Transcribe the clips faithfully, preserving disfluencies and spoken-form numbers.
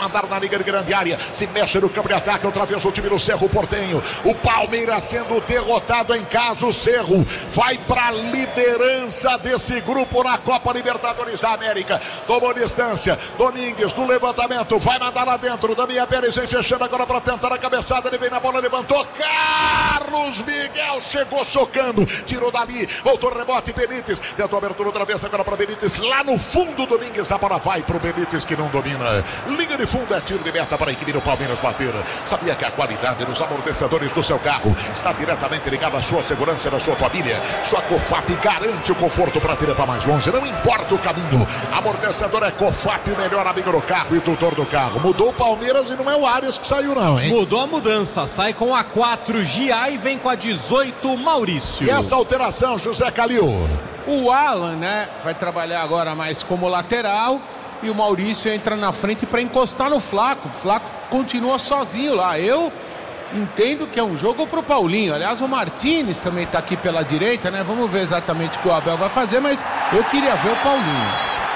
mandar na liga de grande área, se mexe no campo de ataque, outra vez o time do Cerro Porteño. O Palmeiras sendo derrotado em casa, o Cerro vai para a liderança desse grupo na Copa Libertadores da América. Tomou distância, Domingues do levantamento, vai mandar lá dentro, Damian Pérez vem fechando agora para tentar a cabeçada, ele vem na bola, levantou, Carlos Miguel chegou socando, tirou dali, voltou rebote, Benítez, tentou abertura outra vez agora para Benítez, lá no fundo, Domingues, a bola vai pro Benítez que não domina, liga de fundo, é tiro de meta para a equipe do Palmeiras bater. Sabia que a qualidade dos amortecedores do seu carro está diretamente ligada à sua segurança e da sua família? Sua Cofap garante o conforto para te levar mais longe, não importa o caminho. Amortecedor é Cofap, o melhor amigo do carro e tutor do carro. Mudou o Palmeiras e não é o Arias que saiu não, hein? Mudou a mudança, sai com a quatro G A e vem com a dezoito Maurício. E essa alteração, José Calil? O Alan, né, vai trabalhar agora mais como lateral e o Maurício entra na frente para encostar no Flaco. O Flaco continua sozinho lá. Eu entendo que é um jogo pro Paulinho. Aliás, o Martínez também está aqui pela direita, né? Vamos ver exatamente o que o Abel vai fazer, mas eu queria ver o Paulinho.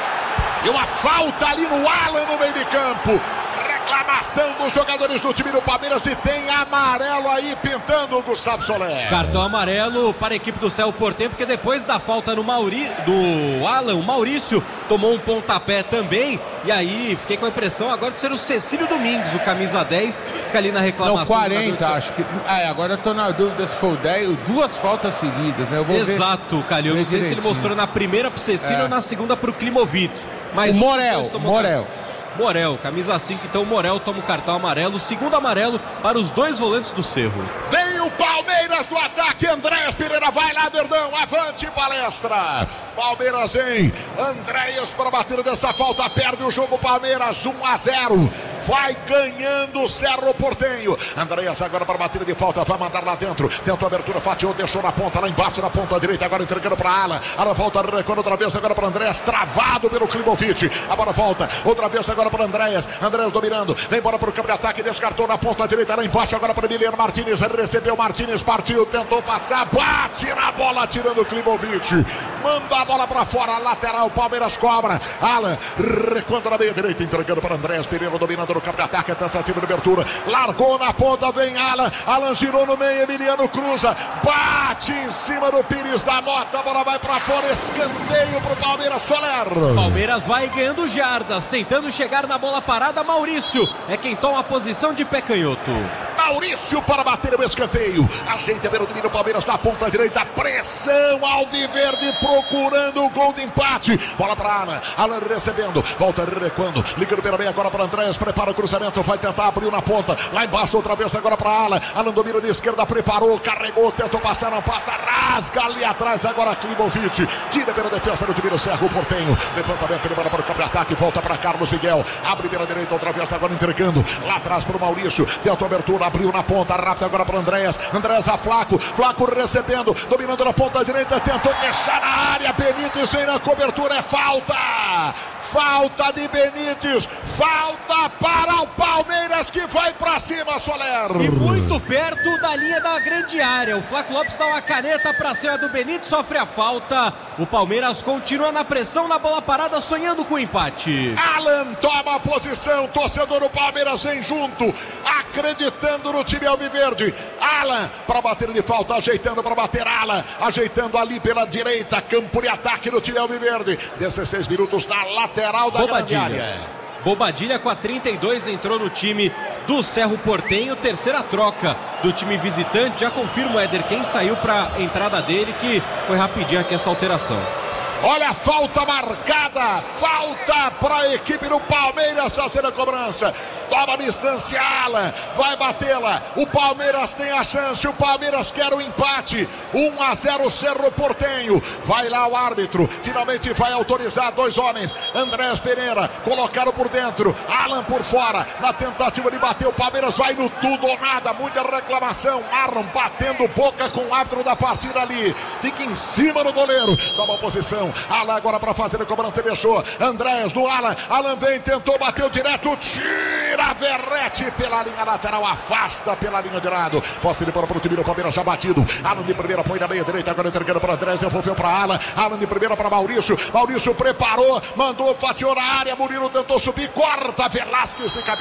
E uma falta ali no Alan no meio de campo. Reclamação dos jogadores do time do Palmeiras e tem amarelo aí pintando o Gustavo Soler. Cartão amarelo para a equipe do Cerro Porteño, porque depois da falta no Mauri... do Alan, o Maurício tomou um pontapé também. E aí fiquei com a impressão agora de ser o Cecílio Domingues, o camisa dez, fica ali na reclamação. Não, quarenta, acho que. Ah, agora eu tô na dúvida se foi o dez, duas faltas seguidas, né? Eu vou Exato, ver, Calil. Não sei se ele mostrou na primeira pro Cecílio é. ou na segunda pro Klimovitz. Mas o Morel, Morel. Morel, camisa cinco, então o Morel toma o cartão amarelo, segundo amarelo para os dois volantes do Cerro. Tem o Palmeiras no ataque, Andréas Pereira, vai lá, Verdão, avante palestra. Palmeiras em Andréas para bater dessa falta, perde o jogo Palmeiras, um a zero, vai ganhando o Cerro Porteño. Andréas agora para bater de falta, vai mandar lá dentro, tentou a abertura, fatiou, deixou na ponta, lá embaixo na ponta direita, agora entregando para Alan, Alan volta, recuando outra vez agora para Andréas, travado pelo Klimovitch, a bola volta, outra vez agora para Andréas, Andréas dominando, vem embora para o campo de ataque, descartou na ponta direita, lá embaixo agora para Emiliano Martínez, recebeu Martínez, partiu, tentou passar, bate na bola, tirando o Klimovitch, manda a bola para fora, lateral, Palmeiras cobra, Alan, recuando na meia direita, entregando para Andréas Pereira, dominando no campo de ataque, tentativa de abertura, largou na ponta, vem Alan, Alan girou no meio, Emiliano cruza, bate em cima do Pires da Mota, a bola vai para fora, escanteio para o Palmeiras, Soler. Palmeiras vai ganhando jardas, tentando chegar na bola parada, Maurício é quem toma a posição de pé canhoto. Maurício para bater o escanteio, ajeita pelo domínio do Palmeiras na ponta direita, pressão alviverde procurando o gol de empate, bola para Alan, Alan recebendo, volta recuando, ligando pela meia agora para Andréas, prepara o cruzamento, vai tentar abrir na ponta, lá embaixo outra vez agora para Alan, Alan domina de esquerda, preparou, carregou, tentou passar, não passa, rasga ali atrás agora Klimovitch, tira pela defesa do time do Cerro Porteño, levantamento, ele manda para o campo de ataque, volta para Carlos Miguel, abre pela direita outra vez agora entregando, lá atrás para o Maurício, tentou abertura, abriu na ponta, rápido agora para Andréas, Andréas a Flaco, Flaco recebendo, dominando na ponta direita, tentou fechar na área, Benítez vem na cobertura, é falta, falta de Benítez, falta para o Palmeiras que vai para cima, Soler. E muito perto da linha da grande área, o Flaco Lopes dá uma caneta para cima do Benítez, sofre a falta, o Palmeiras continua na pressão, na bola parada, sonhando com o empate. Alan toma a posição, torcedor do Palmeiras vem junto, acreditando no time alviverde, Alan para bater de falta, ajeitando para bater, Alan, ajeitando ali pela direita, campo de ataque do time alviverde, dezesseis minutos na lateral da grande área. Bobadilha com a trinta e dois entrou no time do Cerro Porteño, terceira troca do time visitante, já confirma o Éder quem saiu para a entrada dele, que foi rapidinho aqui essa alteração. Olha a falta marcada, falta para a equipe do Palmeiras fazer a cobrança, toma a distância, Alan, vai batê-la, o Palmeiras tem a chance, o Palmeiras quer o empate, um a zero Cerro Porteño, vai lá o árbitro, finalmente vai autorizar dois homens, Andréas Pereira, colocaram por dentro, Alan por fora, na tentativa de bater, o Palmeiras vai no tudo ou nada, muita reclamação, Alan batendo boca com o árbitro da partida ali, fica em cima do goleiro, toma a posição, Alan agora para fazer a cobrança, deixou Andréas do Alan, Alan vem, tentou, bateu direto, tira Verrete pela linha lateral, afasta pela linha de lado, posse de bola para o time do Palmeiras já batido, Alan de primeira põe na meia direita, agora entregando para Andréas, devolveu para Alan, Alan de primeira para Maurício, Maurício preparou, mandou, fatiou na área, Murilo tentou subir, corta, Velasquez de cabeça.